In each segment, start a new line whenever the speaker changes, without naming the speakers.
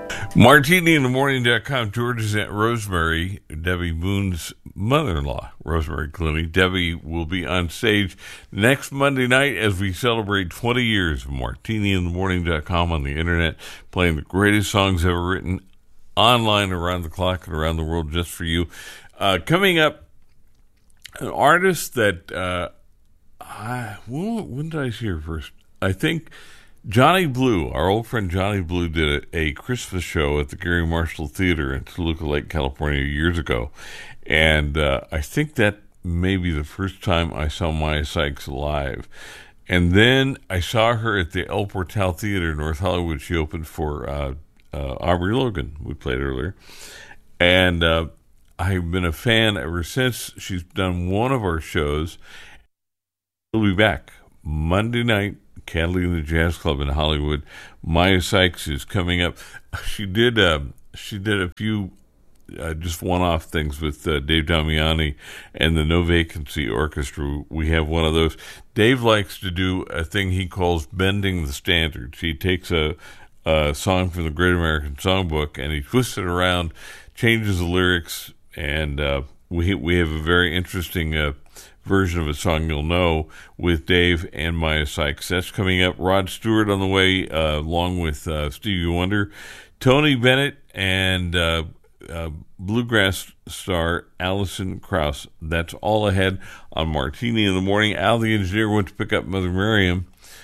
MartiniInTheMorning.com. George is at Rosemary, Debbie Boone's mother-in-law, Rosemary Clooney. Debbie will be on stage next Monday night as we celebrate 20 years of MartiniInTheMorning.com on the internet, playing the greatest songs ever written online around the clock and around the world just for you. Coming up, an artist that, when did I see her first? I think Johnny Blue, our old friend Johnny Blue, did a Christmas show at the Gary Marshall Theater in Toluca Lake, California, years ago. And I think that may be the first time I saw Maya Sykes live. And then I saw her at the El Portal Theater in North Hollywood. She opened for Aubrey Logan, we played earlier. And I've been a fan ever since. She's done one of our shows. She'll be back Monday night, Catalina Jazz Club in Hollywood. Maya Sykes is coming up. She did a few just one-off things with Dave Damiani and the No Vacancy Orchestra. We have one of those. Dave likes to do a thing he calls bending the standards. He takes a song from the Great American Songbook and he twists it around, changes the lyrics, and we have a very interesting version of a song you'll know with Dave and Maya Sykes. That's coming up. Rod Stewart on the way, along with Stevie Wonder, Tony Bennett, and bluegrass star Alison Krauss. That's all ahead on Martini in the Morning. Al, the engineer, went to pick up Mother Miriam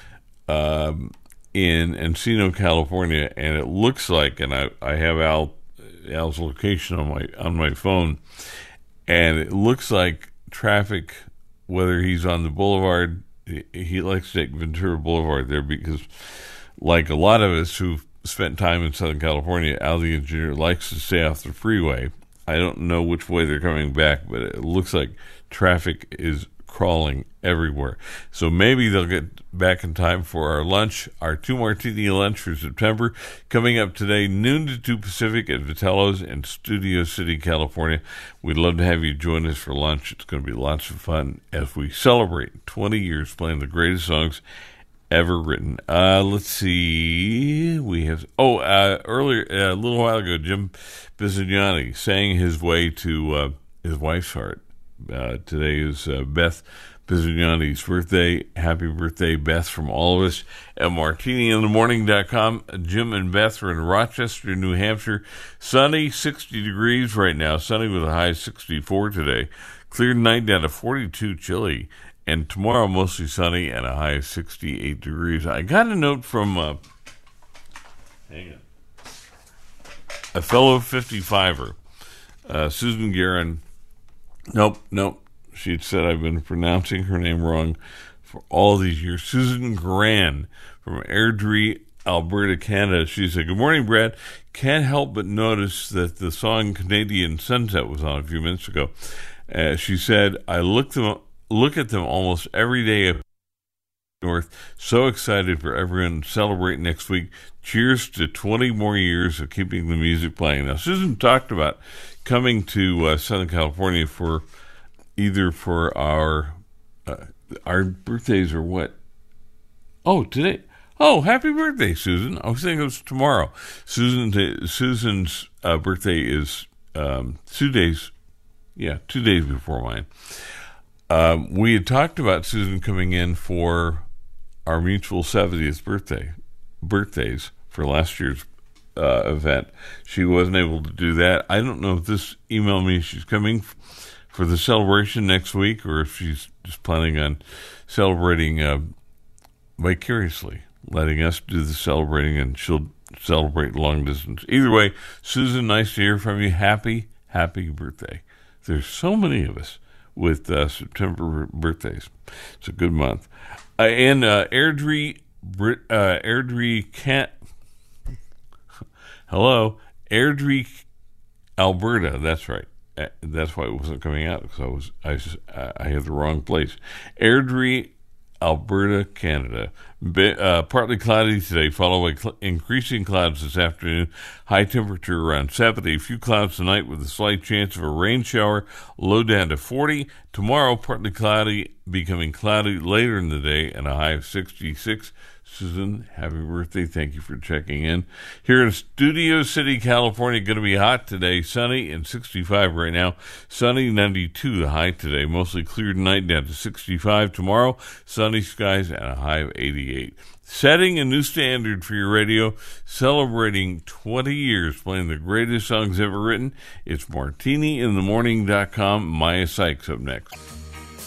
in Encino, California, and it looks like, and I have Al's location on my phone, and it looks like traffic, whether he's on the boulevard, he likes to take Ventura Boulevard there because, like a lot of us who've spent time in Southern California, Al the engineer likes to stay off the freeway. I don't know which way they're coming back, but it looks like traffic is crawling everywhere. So maybe they'll get back in time for our lunch, our 2 martini lunch for September. Coming up today, noon to 2 Pacific at Vitello's in Studio City, California. We'd love to have you join us for lunch. It's going to be lots of fun as we celebrate 20 years playing the greatest songs ever written. Let's see. We have earlier, a little while ago, Jim Bisognani sang his way to his wife's heart. Today is Beth Bisognani's birthday. Happy birthday, Beth, from all of us at MartiniInTheMorning.com. Jim and Beth are in Rochester, New Hampshire. Sunny, 60 degrees right now. Sunny with a high of 64 today. Clear night down to 42, chilly. And tomorrow, mostly sunny and a high of 68 degrees. I got a note from a fellow 55er, Susan Guerin. Nope. She said I've been pronouncing her name wrong for all these years. Susan Gran from Airdrie, Alberta, Canada. She said, "Good morning, Brad. Can't help but notice that the song Canadian Sunset was on a few minutes ago." She said, "I look at them almost every day up north. So excited for everyone to celebrate next week. Cheers to 20 more years of keeping the music playing." Now, Susan talked about coming to Southern California for our birthdays or what? Oh, today. Oh, happy birthday, Susan. I was thinking it was tomorrow. Susan's birthday is 2 days. Yeah, 2 days before mine. We had talked about Susan coming in for our mutual 70th birthdays for last year's event. She wasn't able to do that. I don't know if this email means she's coming for the celebration next week or if she's just planning on celebrating vicariously, letting us do the celebrating and she'll celebrate long distance. Either way, Susan, nice to hear from you. Happy birthday. There's so many of us with September birthdays. It's a good month. And Airdrie, Alberta. That's right. That's why it wasn't coming out because I had the wrong place. Airdrie, Alberta, Canada. Partly cloudy today, followed by increasing clouds this afternoon. High temperature around 70. A few clouds tonight with a slight chance of a rain shower. Low down to 40. Tomorrow, partly cloudy, becoming cloudy later in the day, and a high of 66. Susan, happy birthday. Thank you for checking in. Here in Studio City, California, going to be hot today. Sunny and 65 right now. Sunny, 92 the high today. Mostly clear tonight, down to 65 tomorrow. Sunny skies and a high of 88. Setting a new standard for your radio, celebrating 20 years, playing the greatest songs ever written. It's MartiniInTheMorning.com. Maya Sykes up next.